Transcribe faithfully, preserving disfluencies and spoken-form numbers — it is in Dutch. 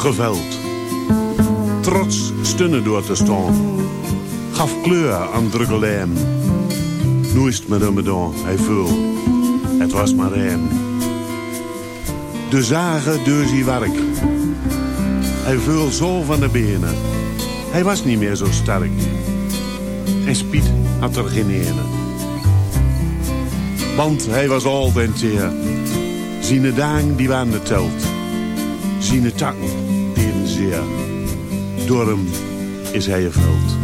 geveld. Trots stunnen door te staan. Gaf kleur aan drukke lijm. Nu is het met hem gedaan, hij vul. Het was maar één. De zagen door zijn werk. Hij vul zo van de benen. Hij was niet meer zo sterk. En Spiet had er geen ene. Want hij was al den zeer. Zijn dagen die waren geteld. Zijn takken deden zeer. Door hem is hij gevuld.